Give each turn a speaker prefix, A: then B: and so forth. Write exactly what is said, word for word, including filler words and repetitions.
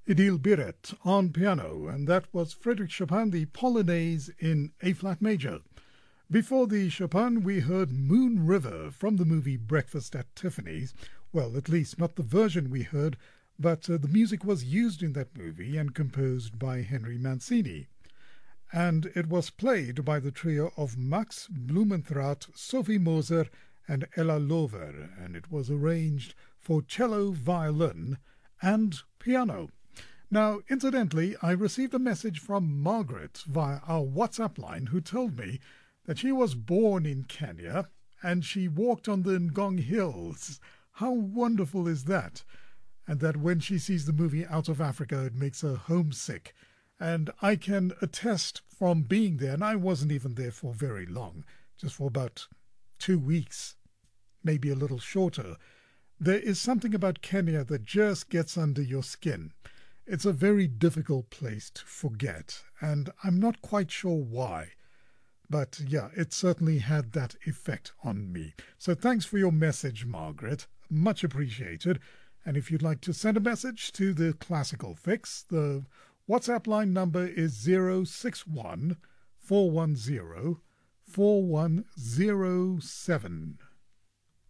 A: Idil Biret on piano, and that was Frédéric Chopin, the Polonaise in A-flat major. Before the Chopin, we heard Moon River from the movie Breakfast at Tiffany's. Well, at least not the version we heard, but uh, the music was used in that movie and composed by Henry Mancini. And it was played by the trio of Max Blumenthal, Sophie Moser, and Ella Lover, and it was arranged for cello, violin, and piano. Now, incidentally, I received a message from Margaret via our WhatsApp line who told me that she was born in Kenya and she walked on the Ngong Hills. How wonderful is that? And that when she sees the movie Out of Africa, it makes her homesick. And I can attest from being there, and I wasn't even there for very long, just for about two weeks, maybe a little shorter. There is something about Kenya that just gets under your skin. It's a very difficult place to forget, and I'm not quite sure why. But yeah, it certainly had that effect on me. So thanks for your message, Margaret. Much appreciated. And if you'd like to send a message to the Classical Fix, the WhatsApp line number is zero six one, four one zero, four one zero seven.